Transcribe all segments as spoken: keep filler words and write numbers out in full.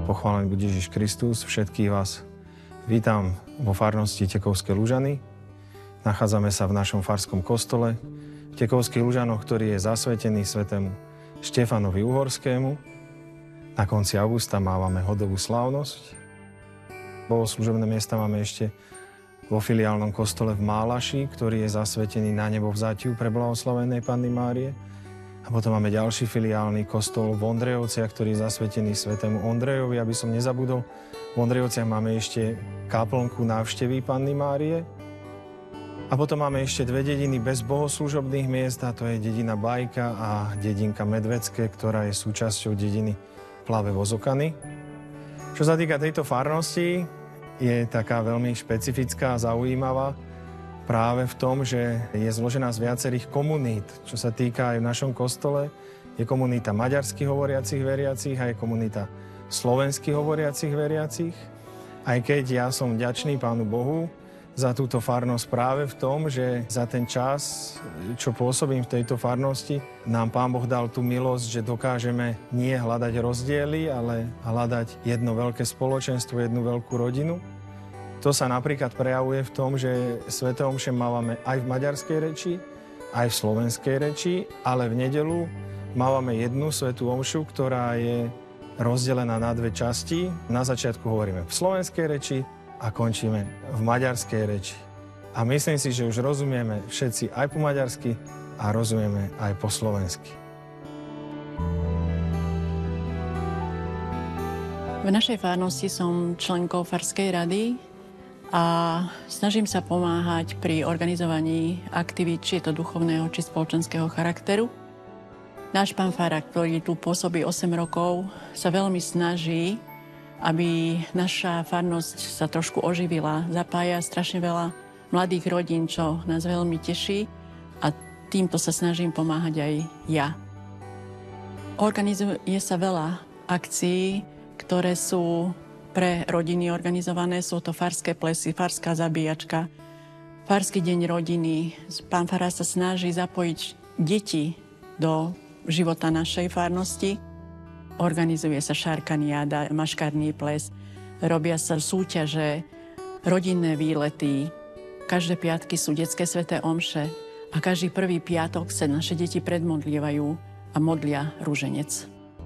Pochválený buď Ježiš Kristus, všetkých vás vítam vo farnosti Tekovské Lužany. Nachádzame sa v našom farskom kostole v Tekovských Lužanoch, ktorý je zasvetený svätému Štefanovi Uhorskému. Na konci augusta mávame hodovú slávnosť. Bohoslúžobné miesta máme ešte vo filiálnom kostole v Málaši, ktorý je zasvetený na nebo vzatiu pre blahoslavenej Panny Márie. A potom máme ďalší filiálny kostol v Ondrejovciach, ktorý je zasvetený svätému Ondrejovi. Aby som nezabudol, v Ondrejovciach máme ešte kaplnku návštevy Panny Márie. A potom máme ešte dve dediny bez bohoslúžobných miest, a to je dedina Bajka a dedinka Medvecké, ktorá je súčasťou dediny Plavé Vozokany. Čo sa týka tejto farnosti, je taká veľmi špecifická a zaujímavá práve v tom, že je zložená z viacerých komunít. Čo sa týka aj v našom kostole, je komunita maďarských hovoriacich veriacich a je komunita slovenských hovoriacich veriacich. Aj keď ja som vďačný Pánu Bohu za túto farnosť práve v tom, že za ten čas, čo pôsobím v tejto farnosti, nám Pán Boh dal tú milosť, že dokážeme nie hľadať rozdiely, ale hľadať jedno veľké spoločenstvo, jednu veľkú rodinu. To sa napríklad prejavuje v tom, že sväté omše mávame aj v maďarskej reči, aj v slovenskej reči, ale v nedeľu mávame jednu svätú omšu, ktorá je rozdelená na dve časti. Na začiatku hovoríme v slovenskej reči a končíme v maďarskej reči. A myslím si, že už rozumieme všetci aj po maďarsky a rozumieme aj po slovensky. V našej farnosti som členkou farskej rady a snažím sa pomáhať pri organizovaní aktivít, či je to duchovného, či spoločenského charakteru. Náš pán farár, ktorý tu pôsobí osem rokov, sa veľmi snaží, aby naša farnosť sa trošku oživila. Zapája strašne veľa mladých rodín, čo nás veľmi teší, a týmto sa snažím pomáhať aj ja. Organizuje sa veľa akcií, ktoré sú pre rodiny organizované. Sú to farské plesy, farská zabíjačka, farský deň rodiny. Pán farár sa snaží zapojiť deti do života našej farnosti. Organizuje sa šarkaniáda, maškarný ples, robia sa súťaže, rodinné výlety. Každé piatky sú detské sväté omše a každý prvý piatok sa naše deti predmodlievajú a modlia rúženec.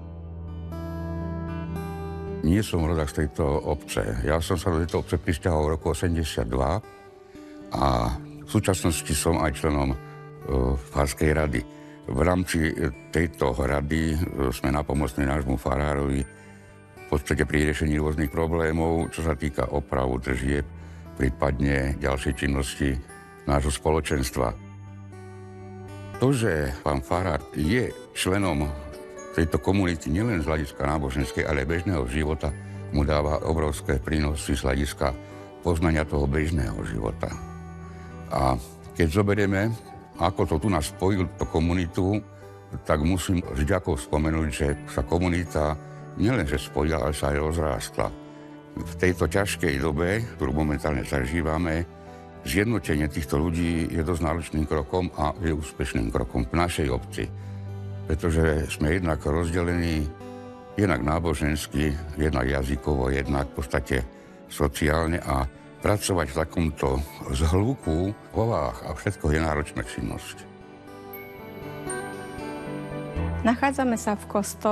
Nie som rodák z tejto obce. Ja som sa do tejto obce prisťahoval v roku osemdesiatdva a v súčasnosti som aj členom e, farskej rady. V rámci tejto rady sme napomocní nášmu farárovi v podstate pri riešení rôznych problémov, čo sa týka opravu držieb, prípadne ďalšej činnosti nášho spoločenstva. To, že pán farár je členom tejto komunity nielen z hľadiska náboženskej, ale bežného života, mu dáva obrovské prínosy z hľadiska poznania toho bežného života. A keď zoberieme, ako to tu nás spojil, tú komunitu, tak musím vždy spomenúť, že sa komunita nielenže spojila, ale sa aj rozrástla. V tejto ťažkej dobe, ktorú momentálne zažívame, zjednotenie týchto ľudí je dosť náročným krokom a je úspešným krokom v našej obci. Pretože sme jednak rozdelení, jednak nábožensky, jednak jazykovo, jednak v podstate sociálne, a pracovať v takomto zhluku, povách a všetko je náročná činnosť. Nachádzame sa v kostole